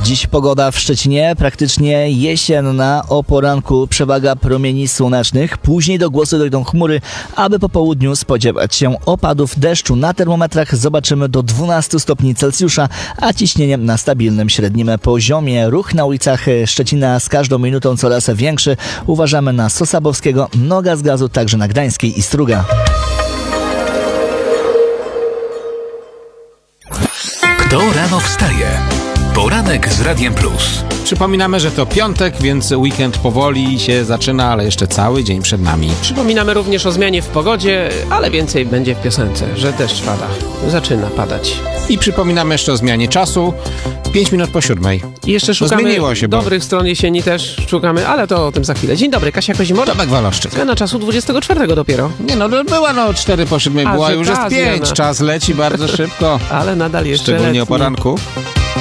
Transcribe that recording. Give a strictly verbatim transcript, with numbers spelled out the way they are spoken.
Dziś pogoda w Szczecinie praktycznie jesienna. O poranku przewaga promieni słonecznych. Później do głosu dojdą chmury, aby po południu spodziewać się opadów deszczu. Na termometrach zobaczymy do dwunastu stopni Celsjusza, a ciśnienie na stabilnym średnim poziomie. Ruch na ulicach Szczecina z każdą minutą coraz większy. Uważamy na Sosabowskiego, Noga z gazu, także na Gdańskiej i Struga. Kto rano wstaje? Poranek z Radiem Plus. Przypominamy, że to piątek, więc weekend powoli się zaczyna, ale jeszcze cały dzień przed nami. Przypominamy również o zmianie w pogodzie, ale więcej będzie w piosence, że deszcz pada. Zaczyna padać. I przypominamy jeszcze o zmianie czasu. pięć minut po siódmej. I jeszcze szukamy no zmieniło się, bo... dobrych stron jesieni też szukamy, ale to o tym za chwilę. Dzień dobry, Kasia Kozimor. Tomek Waloszczyk. Zmiana czasu dwudziestego czwartego dopiero. Nie no, była no cztery po siódmej, A, była że już ta jest pięć. zmiana. Czas leci bardzo szybko. Ale nadal jeszcze Szczególnie letni. o poranku.